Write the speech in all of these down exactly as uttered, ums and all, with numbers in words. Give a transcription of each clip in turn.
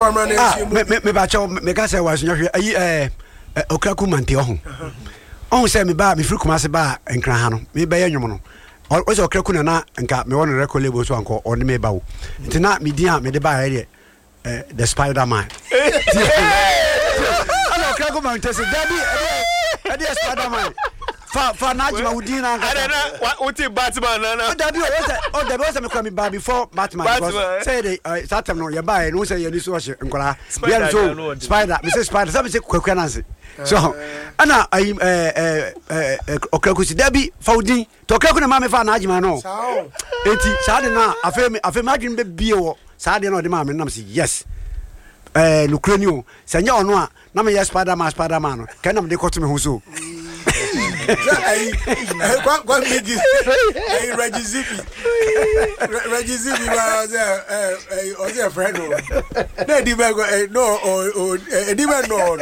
me me me ba cho me ka say was nhwe ayi eh Okraku mante ho on say me ba me firi kuma se ba nkran ha no me ba ye nwom no o say Okraku na na nka me won record label so anko on me ba wo ntina me din a me de ba ye eh the Spider-Man ana Okraku mante se dabi e de Spider-Man fa fa na jima udina nka ana na uti Batman na na dabi o say o dabi o say me kwa me ba before Batman because say the satam no ye ba ye no say ye ni so hye nkora ye so Spider me say Spider say me say Kwaku na nse so ana ai eh eh Okraku si dabi faudi to Okraku na ma me fa na ajima no enti sa de na afa me afa me adwin be bie wo sa de na de ma me nam si yes eh Ukraine se nya ono a na me yes Spider-Man Spider-Man no kan na me de koto me ho so Hey, what what big is hey Reggie Zippy Reggie Zippy was there eh was there friend no no di go no oh eh di no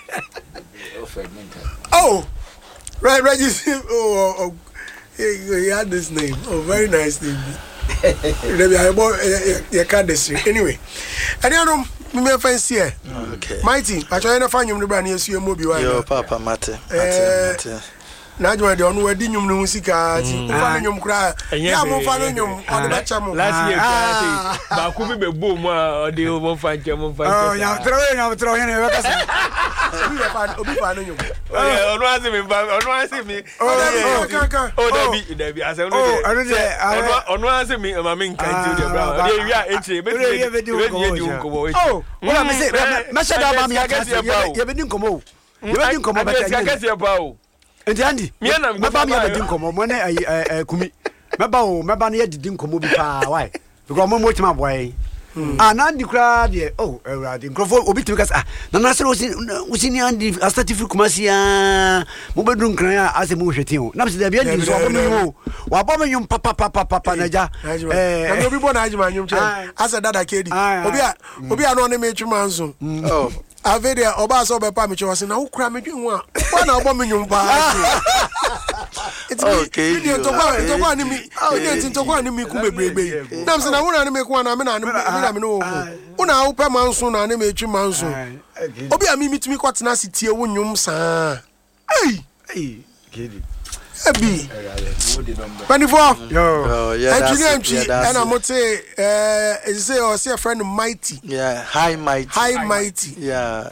oh right Reggie Zippy oh oh he had this name oh very nice name maybe I bought your card this anyway and you know me fancy here okay mighty I try to find you the brand you see mo bi wa yo papa mate mate na jwa de onu wadi nyum no sika ti ko fa nyum kra ya mo fa nyum o de bacha mo last year kra ba ku bi be bo mo o de mo fa nche mo fa nche oh ya tro ya tro ya ne we ka sa obi fa obi fa nyum oh onu asi mi ba onu asi mi oh kan kan oh dabi dabi ase onu de onu asi mi ma mi nkan ti de bra de wi a eche be de de nkomo oh wala me say me say da ba mi ya ka ye be di nkomo ye be di nkomo ba ta ka se ba o enti andi me ba mi ya be di nkomo mo ne eh kumi me ba o me ba ne ye di nkomo bi pa why because mo mo tima boy ah na ndi kra de oh ewrade nkrofo obi timi kasa ah na na se osi osi ni andi astati firi kumasi ah mo be dun kran ya ase mo hwete o na se da bia ndi so wa mo wa ba mo nyum papa papa papa na ja eh na obi bo na ajima nyum che ase dada kedi obi a obi a no ne me twuma nso oh averia oba so be pa me che wase na wo kra me dwen ho a wa na obo me nyum pa it's okay you to go to go ani mi you to go ani mi ku bebrebe na se na wo na me ku na me na na me no wo na wo pa manso na ne me twuma nso obi a mi mitimi kwatena sitie wo nyum saa ei ei kedi Ebi. twenty-four. Yo. Yeah. That's and I'm going to say, uh, is say or say a friend Mighty. Yeah. Hi Mighty. Hi Mighty. Yeah.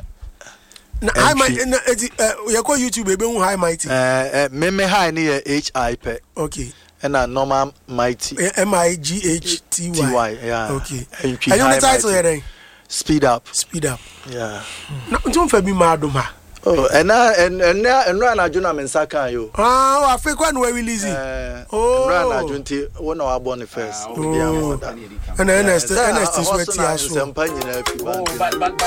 Hi Mighty. Uh, you call YouTube baby. Hi Mighty. Uh, me me hi ni H I P. Okay. And a normal Mighty. M I G H T Y. T Y. Yeah. Okay. And you the title here? Speed up. Speed up. Yeah. No, don't for me mad ma. Oh, and now and and now and run a juna mensaka yo. Ah, I feel quite no release. Oh, run a junti one our born first. Oh, and then next, and next is what you ask. Oh, but but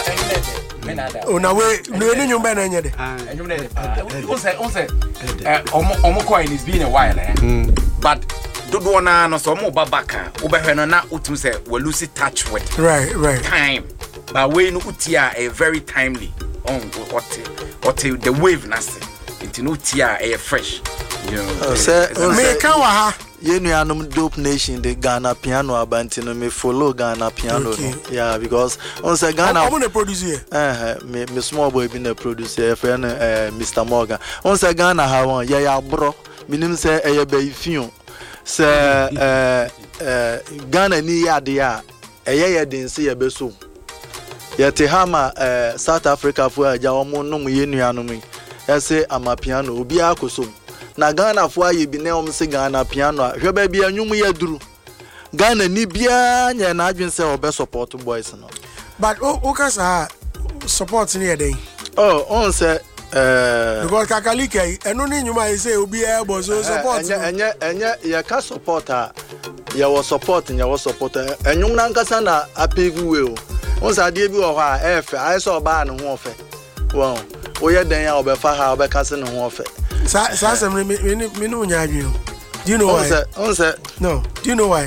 but oh, now we no no nyumba na nyede. And you know, on say on say, eh, omo omo coin is been a while, eh. But dodo na no so mo babaka. Ubehwe no na utum say we lose touch with. Right, right. Time, but we no utia a very timely. On what what the wave nasi into no tia air fresh you know say me kan wa ha ye nuanom dope nation the Ghana piano abanti no me follow Ghana piano no yeah because on say Ghana I'm the producer eh me me small boy be the producer friend eh Mister Morgan on say Ghana ha won ye ya bro minim say eh be fion say eh eh Ghana ni ya de ya eh ye den say ye be so yete hama eh South Africa fo aja omo no ye nuanom yi ese amapiano obi akosom na Ghana fo aye bi na om se Ghana piano a hwe ba bia nwum ye duru Ghana ni bia nya na adwen se obe support boys no but o kasa support ni eden oh on say eh because kakalike eno ni nwuma yi say obi e bo so support enye enye enye ye ka support a ye wo support nya wo support enwum na nkasa na apegu we o on sa de bi wo ha e fe ai so ba ne ho fe wo o ye den ya obefa ha obekase ne ho fe sa sa sem me me no nya adwen do you know why on say no do you know why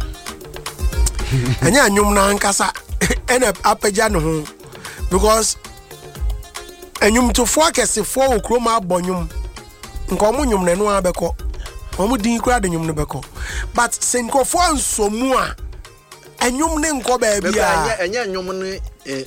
anya nyum na nkasa ene apeja ne ho because enyum to fo akese fo okroma abonyum nko mo nyum ne no abekọ omo din kura de nyum ne beko but senkofo ansomu a enyum ne nko ba bia enye enye nyum ne